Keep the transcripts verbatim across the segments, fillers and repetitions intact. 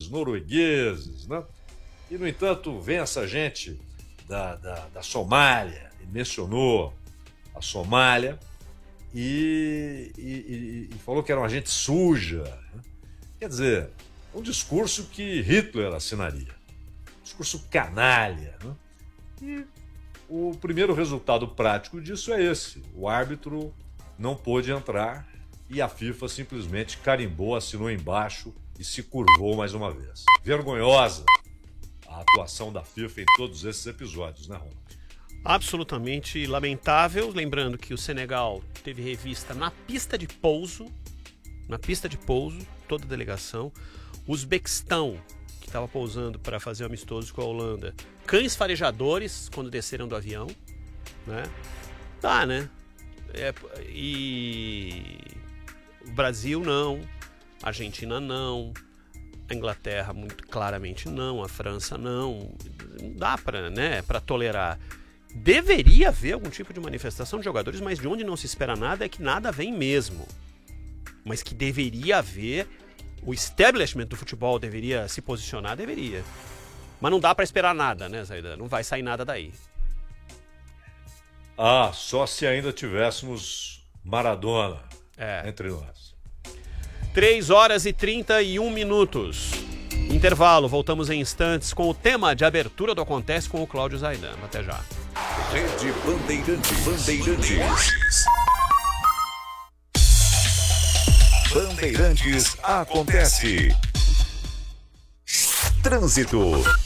ingleses, noruegueses, né? E, no entanto, vem essa gente da, da, da Somália, ele mencionou a Somália e, e, e falou que era uma gente suja. Né? Quer dizer, um discurso que Hitler assinaria, um discurso canalha. Né? E o primeiro resultado prático disso é esse: o árbitro não pôde entrar e a FIFA simplesmente carimbou, assinou embaixo e se curvou mais uma vez. Vergonhosa a atuação da FIFA em todos esses episódios, né, Ronald? Absolutamente lamentável. Lembrando que o Senegal teve revista na pista de pouso, na pista de pouso, toda a delegação. O Uzbequistão, que estava pousando para fazer um amistoso com a Holanda, cães farejadores quando desceram do avião, né? Tá, né? É, e o Brasil não, a Argentina não, a Inglaterra muito claramente não, a França não. Não dá para, né, para tolerar. Deveria haver algum tipo de manifestação de jogadores, mas de onde não se espera nada é que nada vem mesmo. Mas que deveria haver, o establishment do futebol deveria se posicionar, deveria. Mas não dá para esperar nada, né, Zaidan? Não vai sair nada daí. Ah, só se ainda tivéssemos Maradona é. entre nós. três horas e trinta e um minutos. Intervalo, voltamos em instantes com o tema de abertura do Acontece com o Cláudio Zaidan. Até já. Rede Bandeirantes. Bandeirantes. Bandeirantes Acontece. Trânsito.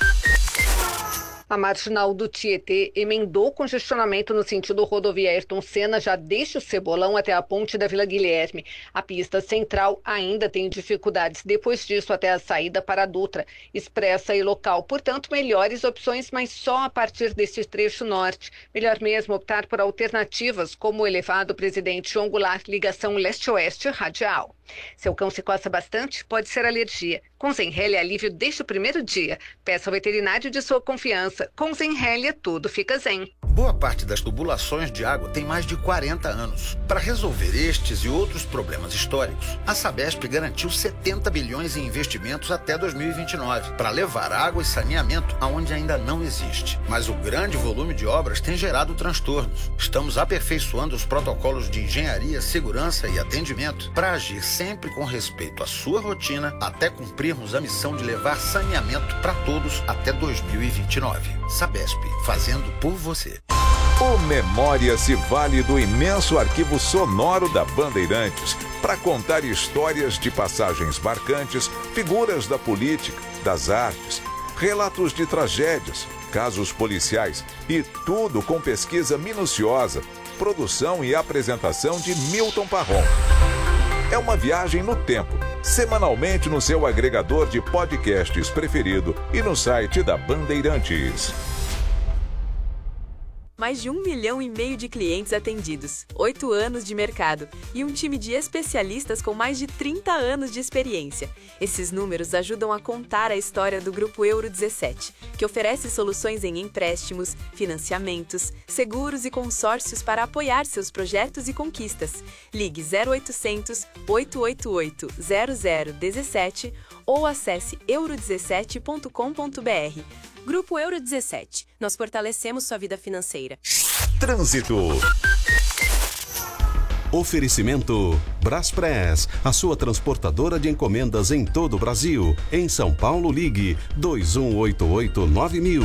A marginal do Tietê emendou congestionamento no sentido rodovia Ayrton Senna, já desde o Cebolão até a ponte da Vila Guilherme. A pista central ainda tem dificuldades, depois disso até a saída para a Dutra, expressa e local. Portanto, melhores opções, mas só a partir desse trecho norte. Melhor mesmo optar por alternativas, como o elevado Presidente João Goulart, ligação leste-oeste radial. Seu cão se coça bastante? Pode ser alergia. Com Zenrelia, alívio desde o primeiro dia. Peça ao veterinário de sua confiança. Com Zenrelia, tudo fica zen. Boa parte das tubulações de água tem mais de quarenta anos. Para resolver estes e outros problemas históricos, a Sabesp garantiu setenta bilhões em investimentos até dois mil e vinte e nove, para levar água e saneamento aonde ainda não existe. Mas o grande volume de obras tem gerado transtornos. Estamos aperfeiçoando os protocolos de engenharia, segurança e atendimento para agir sempre com respeito à sua rotina, até cumprirmos a missão de levar saneamento para todos até dois mil e vinte e nove. Sabesp, fazendo por você. O Memória se vale do imenso arquivo sonoro da Bandeirantes para contar histórias de passagens marcantes, figuras da política, das artes, relatos de tragédias, casos policiais e tudo com pesquisa minuciosa, produção e apresentação de Milton Parron. É uma viagem no tempo, semanalmente no seu agregador de podcasts preferido e no site da Bandeirantes. Mais de um milhão e meio de clientes atendidos, oito anos de mercado e um time de especialistas com mais de trinta anos de experiência. Esses números ajudam a contar a história do Grupo Euro dezessete, que oferece soluções em empréstimos, financiamentos, seguros e consórcios para apoiar seus projetos e conquistas. Ligue zero oitocentos, oito oito oito, zero zero um sete ou acesse euro dezessete ponto com ponto br. Grupo Euro dezessete. Nós fortalecemos sua vida financeira. Trânsito. Oferecimento Braspress, a sua transportadora de encomendas em todo o Brasil. Em São Paulo, ligue dois um oito oito nove mil.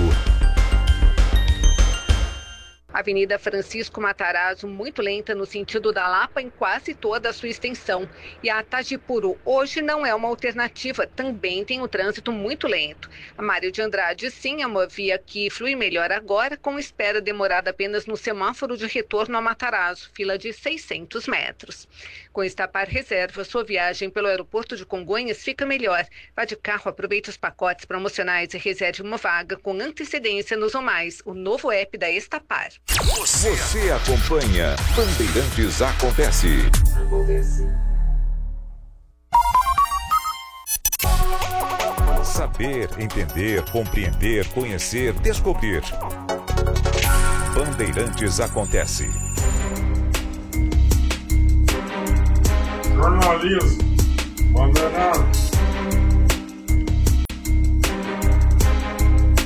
Avenida Francisco Matarazzo, muito lenta no sentido da Lapa em quase toda a sua extensão. E a Tajipuru hoje não é uma alternativa, também tem o trânsito muito lento. A Mário de Andrade, sim, é uma via que flui melhor agora, com espera demorada apenas no semáforo de retorno a Matarazzo, fila de seiscentos metros. Com Estapar Reserva, sua viagem pelo aeroporto de Congonhas fica melhor. Vá de carro, aproveite os pacotes promocionais e reserve uma vaga com antecedência no Zomais, o novo app da Estapar. Você, Você acompanha Bandeirantes Acontece. Acontece. Saber, entender, compreender, conhecer, descobrir. Bandeirantes Acontece. Jornalismo. Bandeirantes.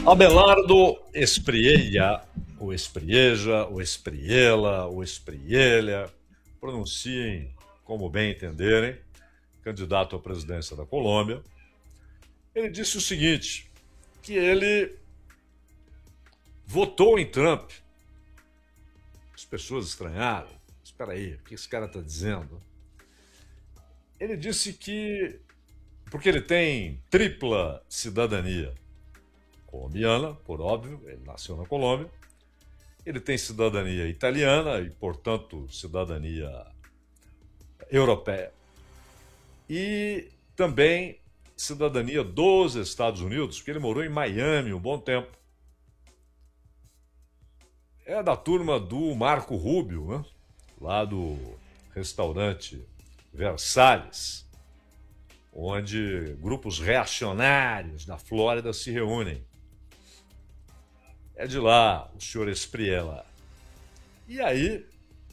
Abelardo Espriella, ou Esprieja, ou Espriela, ou Esprielha, pronunciem como bem entenderem, candidato à presidência da Colômbia. Ele disse o seguinte, que ele votou em Trump. As pessoas estranharam. Espera aí, o que esse cara está dizendo? Ele disse que, porque ele tem tripla cidadania, colombiana, por óbvio, ele nasceu na Colômbia, ele tem cidadania italiana e, portanto, cidadania europeia, e também cidadania dos Estados Unidos, porque ele morou em Miami um bom tempo. É da turma do Marco Rubio, né? Lá do restaurante Versalhes, onde grupos reacionários da Flórida se reúnem. É de lá o senhor Espriella. E aí,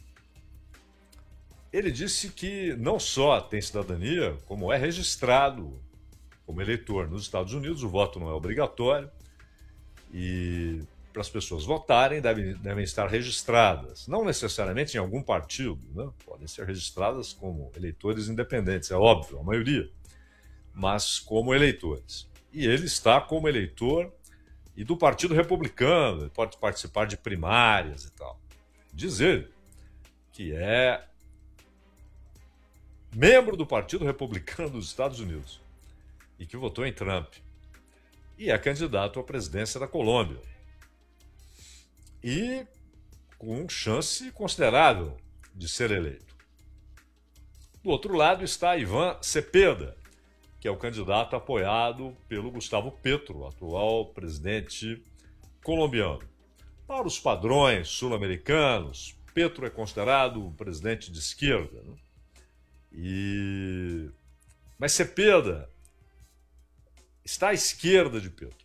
ele disse que não só tem cidadania, como é registrado como eleitor nos Estados Unidos, o voto não é obrigatório, e para as pessoas votarem devem, devem estar registradas, não necessariamente em algum partido, né? Podem ser registradas como eleitores independentes, é óbvio, a maioria, mas como eleitores. E ele está como eleitor e do Partido Republicano, ele pode participar de primárias e tal. Diz ele que é membro do Partido Republicano dos Estados Unidos e que votou em Trump. E é candidato à presidência da Colômbia. E com chance considerável de ser eleito. Do outro lado está Iván Cepeda, que é o candidato apoiado pelo Gustavo Petro, atual presidente colombiano. Para os padrões sul-americanos, Petro é considerado um presidente de esquerda, né? E... Mas Cepeda está à esquerda de Petro.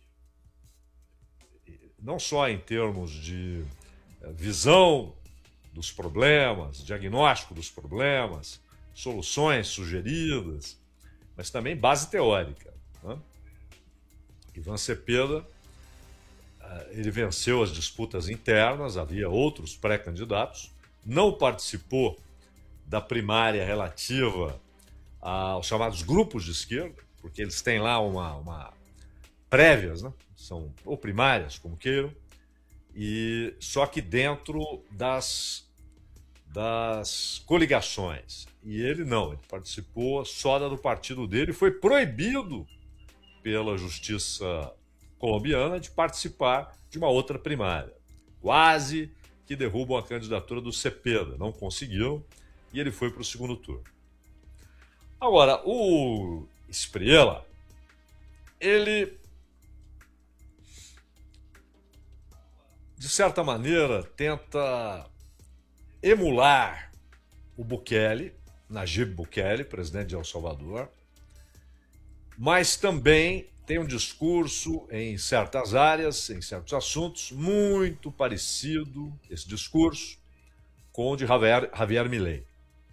Não só em termos de visão dos problemas, diagnóstico dos problemas, soluções sugeridas, mas também base teórica, né? Iván Cepeda, ele venceu as disputas internas, havia outros pré-candidatos, não participou da primária relativa aos chamados grupos de esquerda, porque eles têm lá uma, uma prévias, né? São ou primárias, como queiram, e só que dentro das, das coligações. E ele não, ele participou só da do partido dele e foi proibido pela justiça colombiana de participar de uma outra primária. Quase que derrubam a candidatura do Cepeda, não conseguiram, e ele foi para o segundo turno. Agora, o Espriella, ele, de certa maneira, tenta emular o Bukele, Nayib Bukele, presidente de El Salvador, mas também tem um discurso em certas áreas, em certos assuntos, muito parecido, esse discurso, com o de Javier, Javier Milei.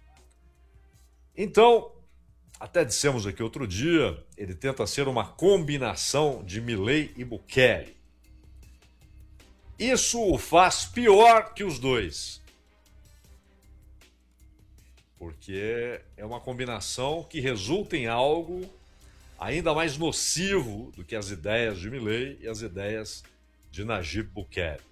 Então, até dissemos aqui outro dia, ele tenta ser uma combinação de Milei e Bukele. Isso o faz pior que os dois. Porque é uma combinação que resulta em algo ainda mais nocivo do que as ideias de Milei e as ideias de Nayib Bukele.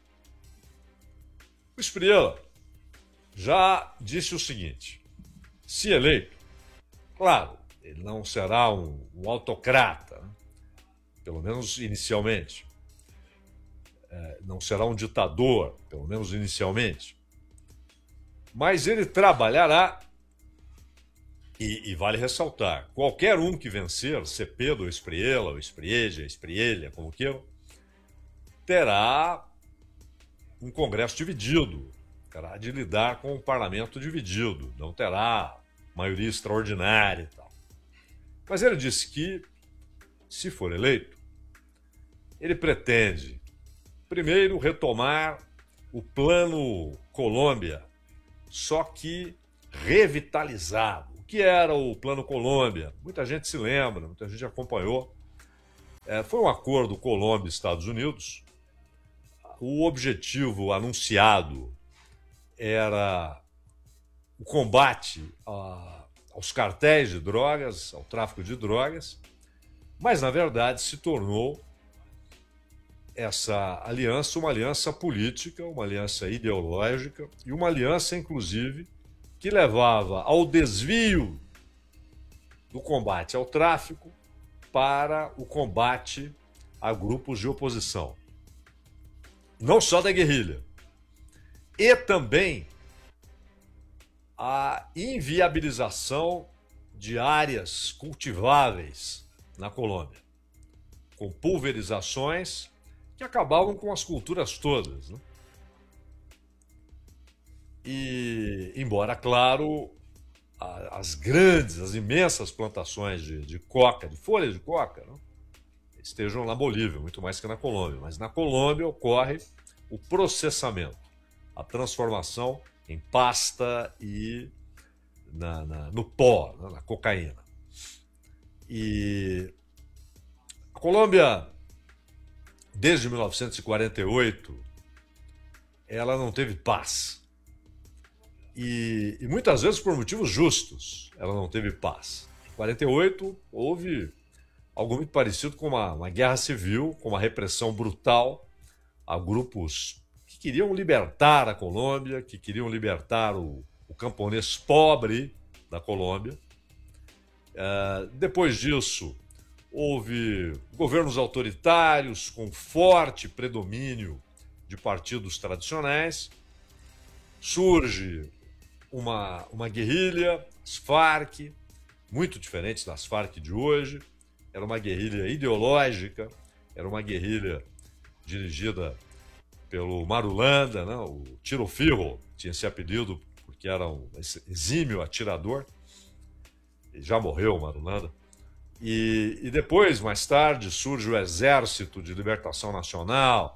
O Espriella já disse o seguinte: se eleito, claro, ele não será um, um autocrata, né? Pelo menos inicialmente. É, não será um ditador, pelo menos inicialmente. Mas ele trabalhará, e, e vale ressaltar, qualquer um que vencer, Cepeda, ou Espriella, ou Esprieja, Esprielha, como queiram, terá um Congresso dividido, terá de lidar com um parlamento dividido, não terá maioria extraordinária e tal. Mas ele disse que, se for eleito, ele pretende, primeiro, retomar o Plano Colômbia, só que revitalizado. O que era o Plano Colômbia? Muita gente se lembra, muita gente acompanhou. É, foi um acordo Colômbia e Estados Unidos. O objetivo anunciado era o combate a, aos cartéis de drogas, ao tráfico de drogas, mas na verdade se tornou essa aliança uma aliança política, uma aliança ideológica e uma aliança, inclusive, que levava ao desvio do combate ao tráfico para o combate a grupos de oposição. Não só da guerrilha, e também a inviabilização de áreas cultiváveis na Colômbia, com pulverizações que acabavam com as culturas todas, né? E, embora, claro, a, as grandes, as imensas plantações de, de coca, de folha de coca, né, estejam na Bolívia, muito mais que na Colômbia. Mas na Colômbia ocorre o processamento, a transformação em pasta e na, na, no pó, né, na cocaína. E a Colômbia, desde mil novecentos e quarenta e oito, ela não teve paz. E, e muitas vezes por motivos justos ela não teve paz. Em quarenta e oito houve algo muito parecido com uma, uma guerra civil, com uma repressão brutal a grupos que queriam libertar a Colômbia, que queriam libertar o, o camponês pobre da Colômbia. Uh, depois disso, houve governos autoritários com forte predomínio de partidos tradicionais. Surge uma, uma guerrilha, as Farc, muito diferente das Farc de hoje. Era uma guerrilha ideológica, era uma guerrilha dirigida pelo Marulanda, né? O Tiro Firro tinha esse apelido porque era um exímio atirador. E já morreu o Marulanda. E, e depois, mais tarde, surge o Exército de Libertação Nacional,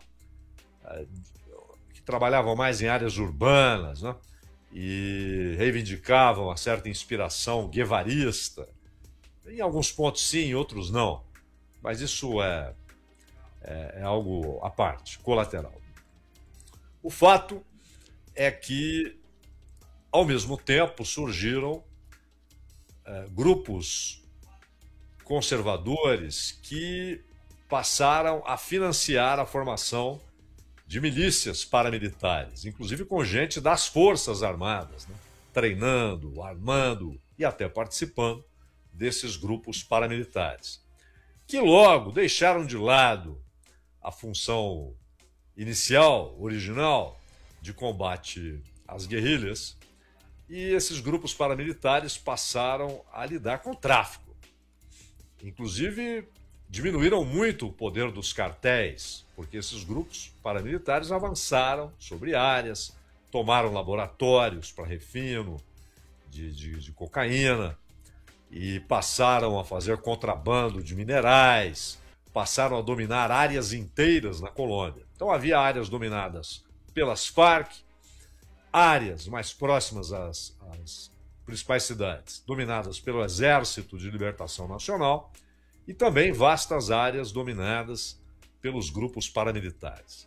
que trabalhavam mais em áreas urbanas, né? E reivindicavam uma certa inspiração guevarista. Em alguns pontos sim, em outros não. Mas isso é, é, é algo à parte, colateral. O fato é que, ao mesmo tempo, surgiram é, grupos conservadores que passaram a financiar a formação de milícias paramilitares, inclusive com gente das Forças Armadas, né? Treinando, armando e até participando desses grupos paramilitares, que logo deixaram de lado a função inicial, original, de combate às guerrilhas, e esses grupos paramilitares passaram a lidar com o tráfico. Inclusive, diminuíram muito o poder dos cartéis, porque esses grupos paramilitares avançaram sobre áreas, tomaram laboratórios para refino de, de, de cocaína, e passaram a fazer contrabando de minerais, passaram a dominar áreas inteiras na Colômbia. Então havia áreas dominadas pelas Farc, áreas mais próximas às, às principais cidades, dominadas pelo Exército de Libertação Nacional, e também vastas áreas dominadas pelos grupos paramilitares.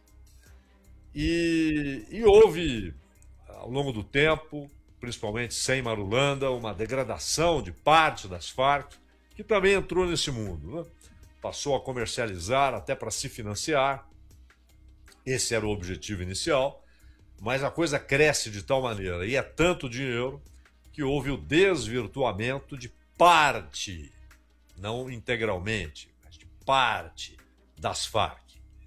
E, e houve, ao longo do tempo, principalmente sem Marulanda, uma degradação de parte das Farc, que também entrou nesse mundo, né? Passou a comercializar até para se financiar. Esse era o objetivo inicial, mas a coisa cresce de tal maneira, e é tanto dinheiro, que houve o desvirtuamento de parte, não integralmente, mas de parte das Farc.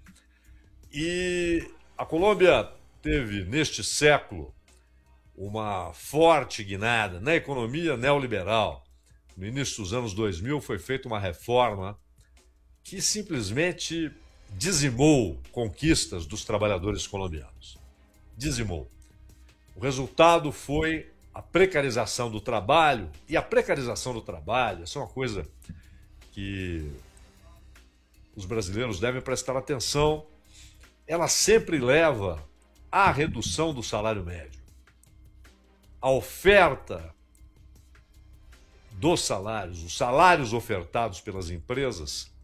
E a Colômbia teve, neste século, uma forte guinada na economia neoliberal. No início dos anos dois mil foi feita uma reforma que simplesmente dizimou conquistas dos trabalhadores colombianos. Dizimou. O resultado foi a precarização do trabalho, e a precarização do trabalho, essa é uma coisa que os brasileiros devem prestar atenção, ela sempre leva à redução do salário médio. A oferta dos salários, os salários ofertados pelas empresas,